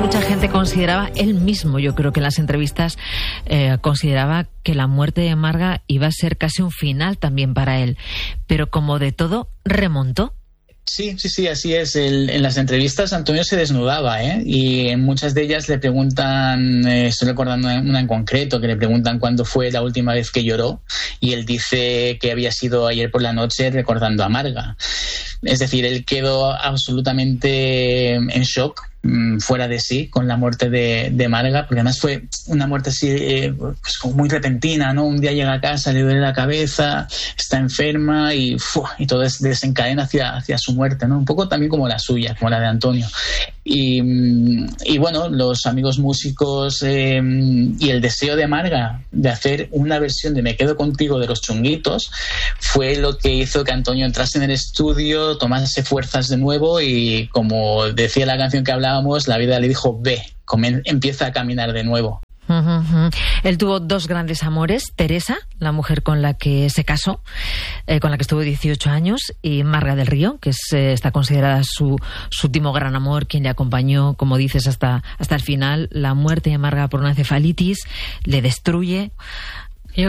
mucha gente consideraba, él mismo, yo creo que en las entrevistas consideraba que la muerte de Marga iba a ser casi un final también para él. Pero como de todo, remontó. Sí, así es. En las entrevistas Antonio se desnudaba, y en muchas de ellas le preguntan, estoy recordando una en concreto, que le preguntan cuándo fue la última vez que lloró, y él dice que había sido ayer por la noche recordando a Marga. Es decir, él quedó absolutamente en shock, fuera de sí, con la muerte de Marga, porque además fue una muerte así, pues como muy repentina, ¿no? Un día llega a casa, le duele la cabeza, está enferma y todo desencadena hacia su muerte, ¿no? Un poco también como la suya, como la de Antonio. Y bueno, los amigos músicos y el deseo de Marga de hacer una versión de Me quedo contigo de Los Chunguitos fue lo que hizo que Antonio entrase en el estudio, tomase fuerzas de nuevo y, como decía la canción que hablábamos, la vida le dijo: ve, empieza a caminar de nuevo. Él tuvo dos grandes amores: Teresa, la mujer con la que se casó, con la que estuvo 18 años, y Marga del Río, que está considerada su último gran amor, quien le acompañó, como dices, hasta el final. La muerte de Marga por una encefalitis le destruye.